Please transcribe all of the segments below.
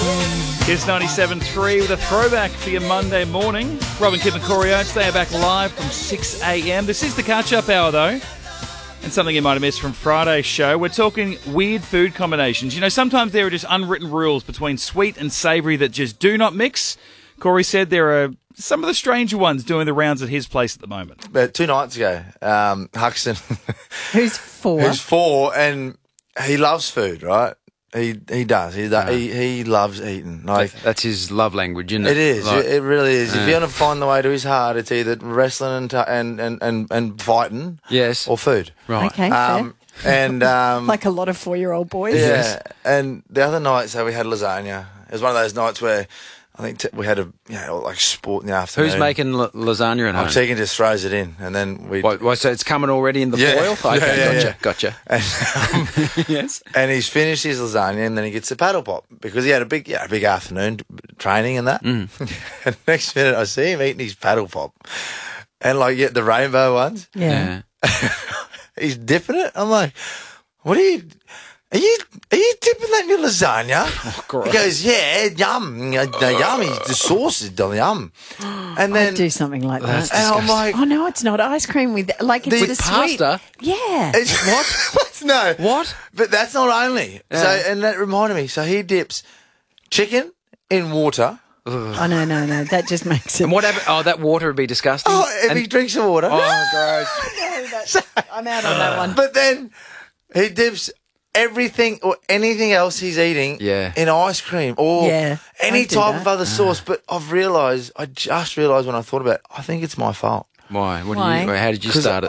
Here's 97.3 with a throwback for your Monday morning. Robin, Kip and Corey Oates, they are back live from 6 a.m. This is the catch-up hour, though, and something you might have missed from Friday's show. We're talking weird food combinations. You know, sometimes there are just unwritten rules between sweet and savoury that just do not mix. Corey said there are some of the stranger ones doing the rounds at his place at the moment. About 2 nights ago, Huxton, Who's 4? who's 4, and he loves food, right? He does. He loves eating. Like That's his love language, isn't it? it is. Like, It really is. If you want to find the way to his heart, it's either wrestling and fighting, yes, or food. right. Okay, fair. And Like a lot of 4-year-old boys. yeah. And the other night, so we had lasagna. It was one of those nights where I think we had like sport in the afternoon. Who's making lasagna at home? Tegan just throws it in, and then we. What, so it's coming already in the Yeah. foil? Okay, Yeah. gotcha. And, Yes. and he's finished his lasagna, and then he gets a paddle pop because he had a big afternoon training and that. And next minute, I see him eating his paddle pop, and the rainbow ones. Yeah. He's dipping it. I'm like, what are you? Are you dipping that in your lasagna? gross. He goes, yeah, yum. The yummy. The sauce is yum. And then I'd do something like That's that. and I'm like, Oh, no, it's not ice cream with, like, it's With the sweet. pasta? Yeah. what? No. What? But that's not only. So, and that reminded me. So he dips chicken in water. Oh, no. That just makes it. And what happened? Oh, that water would be disgusting. Oh, if he drinks the water. Oh, gross. I'm out on that one. But then he dips everything or anything else he's eating in ice cream or any I do type that. of other sauce. But I just realised when I thought about it, I think it's my fault. Why? Why? How did you start it?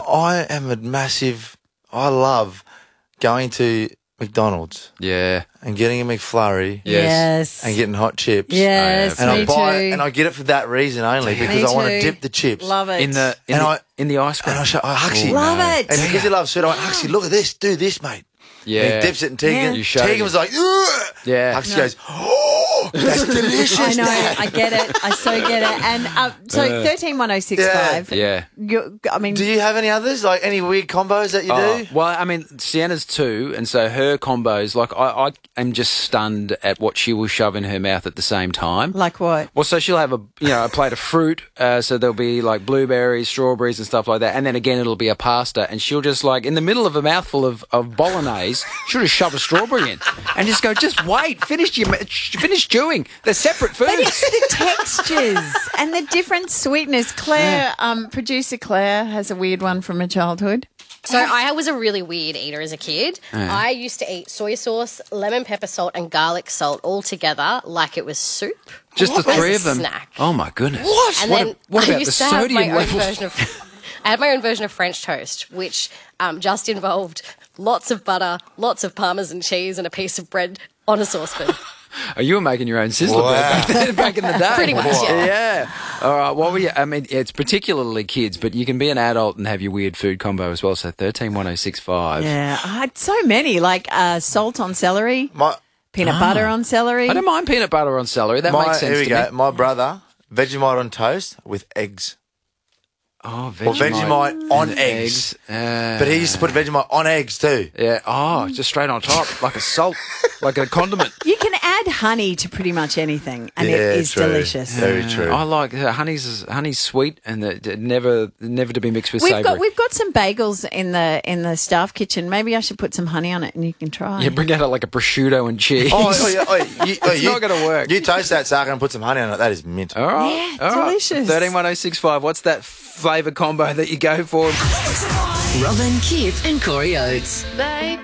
I love going to McDonald's Yeah. and getting a McFlurry Yes. and getting hot chips. Yes, And me I buy it, too. and I get it for that reason only because Me I want to too. dip the chips. Love it. In the ice cream. And I actually Love it. And because he loves food, I went, actually, look at this, do this, mate. Yeah. And he dips it, and Tegan, Yeah. You showed Tegan him. was like, ugh. Yeah. Huxley goes, oh, that's delicious. I know. Dad." I get it. I so get it. And so 131065. Yeah. I mean, Do you have any others, like any weird combos that you do? Well, I mean, Sienna's 2, and so her combos, like, I am just stunned at what she will shove in her mouth at the same time. like what? Well, so she'll have a plate of fruit, so there'll be like blueberries, strawberries and stuff like that, and then again it'll be a pasta, and she'll just like, in the middle of a mouthful of bolognese, she'll just shove a strawberry in, and just go, just wait, finish chewing. They're separate foods. But it's the textures and the different sweetness. Claire, producer Claire, has a weird one from her childhood. So I was a really weird eater as a kid. I used to eat soy sauce, lemon pepper salt, and garlic salt all together like it was soup. Just the As three a of them. snack. Oh my goodness. And then What I about used the to have my sodium own levels? version of. I had my own version of French toast, which just involved lots of butter, lots of Parmesan cheese, and a piece of bread on a saucepan. Oh, you were making your own sizzler Wow. back in the day. Pretty much, yeah. Yeah. All right. What were you? I mean, it's particularly kids, but you can be an adult and have your weird food combo as well. So 131065. Yeah, I had so many, like salt on celery, My peanut butter on celery. I don't mind peanut butter on celery. That makes sense here we to go. me. My brother, Vegemite on toast with eggs. Oh, Or Vegemite on eggs. But he used to put Vegemite on eggs too. Yeah. Oh, just straight on top, like a salt, like a condiment. You can add honey to pretty much anything, and Yeah, it is true. delicious. Very true. I like honey's sweet and never to be mixed with We've savoury. got some bagels in the staff kitchen. Maybe I should put some honey on it, and you can try. Yeah, bring out like a prosciutto and cheese. It's not gonna work. You toast that sucker and put some honey on it. That is mint. All right. Yeah, all right. delicious. 131065. What's that flavour combo that you go for? Robin, Kip, and Corey Oates. They